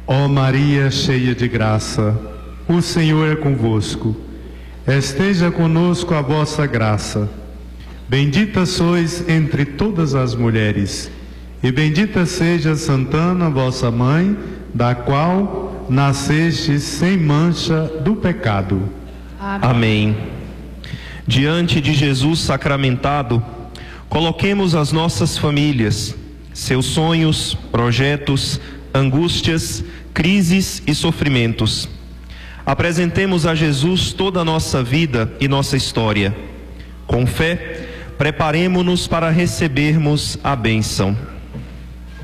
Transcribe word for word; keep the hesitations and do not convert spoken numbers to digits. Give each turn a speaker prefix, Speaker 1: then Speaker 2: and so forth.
Speaker 1: Ó Maria, cheia de graça, o Senhor é convosco. Esteja conosco a vossa graça. Bendita sois entre todas as mulheres, e bendita seja Santana, vossa mãe, da qual nasceste sem mancha do pecado.
Speaker 2: Amém.
Speaker 3: Amém. Diante de Jesus sacramentado, coloquemos as nossas famílias, seus sonhos, projetos, angústias, crises e sofrimentos. Apresentemos a Jesus toda a nossa vida e nossa história. Com fé, preparemo-nos para recebermos a bênção.